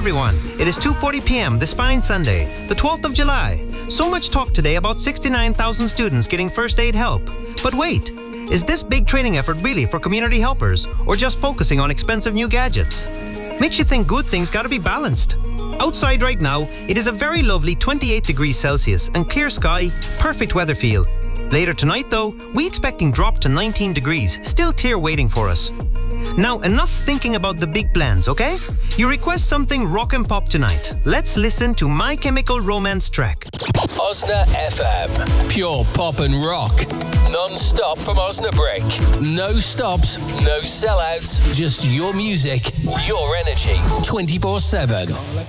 everyone. It is 2:40 p.m. this fine Sunday, the 12th of July. So much talk today about 69,000 students getting first aid help. But wait, is this big training effort really for community helpers or just focusing on expensive new gadgets? Makes you think good things gotta be balanced. Outside right now, it is a very lovely 28 degrees Celsius and clear sky, perfect weather feel. Later tonight though, we expecting drop to 19 degrees, still clear waiting for us. Now enough thinking about the big plans, okay? You request something rock and pop tonight. Let's listen to My Chemical Romance track. Osna FM. Pure pop and rock. Non-stop from Osnabrück. No stops, no sellouts. Just your music, your energy. 24/7.